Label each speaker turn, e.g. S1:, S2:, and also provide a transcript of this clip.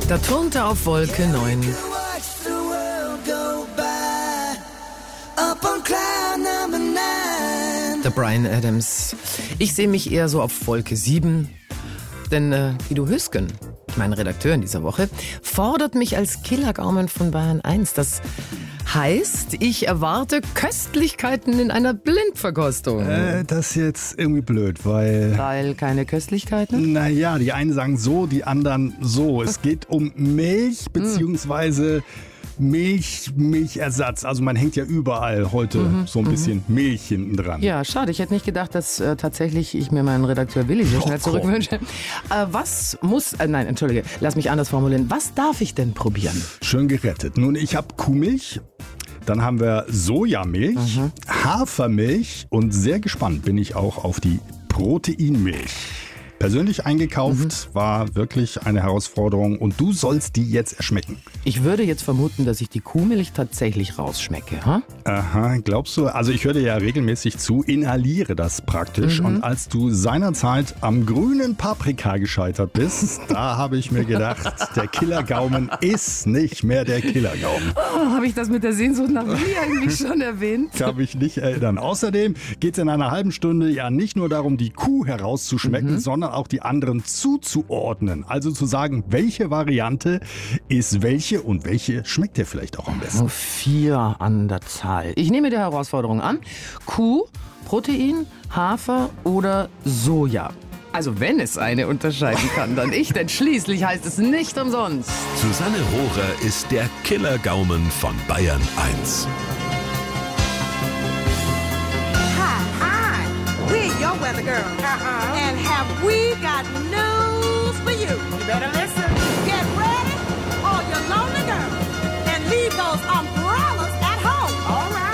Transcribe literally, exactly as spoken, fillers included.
S1: Da turnt er auf Wolke neun. Der Bryan Adams. Ich sehe mich eher so auf Wolke sieben. Denn äh, Guido Hüsken, mein Redakteur in dieser Woche, fordert mich als Killergaumen von Bayern eins. Das heißt, ich erwarte Köstlichkeiten in einer Blindverkostung.
S2: Äh, das ist jetzt irgendwie blöd, weil...
S1: Weil keine Köstlichkeiten?
S2: Naja, die einen sagen so, die anderen so. Es geht um Milch, beziehungsweise Milch, Milchersatz. Also man hängt ja überall heute
S1: Mhm,
S2: so ein bisschen Milch hinten dran.
S1: Ja, schade. Ich hätte nicht gedacht, dass äh, tatsächlich ich mir meinen Redakteur Willi so schnell
S2: Oh,
S1: zurückwünsche. Äh, was muss... Äh, nein, entschuldige. Lass mich anders formulieren. Was darf ich denn probieren?
S2: Schön gerettet. Nun, ich habe Kuhmilch. Dann haben wir Sojamilch,
S1: Mhm.
S2: Hafermilch und sehr gespannt bin ich auch auf die Proteinmilch. Persönlich eingekauft war wirklich eine Herausforderung und du sollst die jetzt erschmecken.
S1: Ich würde jetzt vermuten, dass ich die Kuhmilch tatsächlich rausschmecke. Ha?
S2: Aha, glaubst du? Also ich höre dir ja regelmäßig zu, inhaliere das praktisch.
S1: Mhm.
S2: Und als du seinerzeit am grünen Paprika gescheitert bist, da habe ich mir gedacht, der Killergaumen ist nicht mehr der Killergaumen.
S1: Oh, habe ich das mit der Sehnsucht nach Willi eigentlich schon erwähnt?
S2: Kann mich nicht erinnern. Außerdem geht es in einer halben Stunde ja nicht nur darum, die Kuh herauszuschmecken,
S1: Mhm.
S2: sondern auch die anderen zuzuordnen. Also zu sagen, welche Variante ist welche und welche schmeckt dir vielleicht auch am besten.
S1: Oh, vier an der Zahl. Ich nehme die Herausforderung an. Kuh, Protein, Hafer oder Soja. Also wenn es eine unterscheiden kann, dann ich, denn schließlich heißt es nicht umsonst.
S3: Susanne Rohrer ist der Killergaumen von Bayern eins.
S4: Hi, hi. We're your weather girl. Uh-huh. And have we got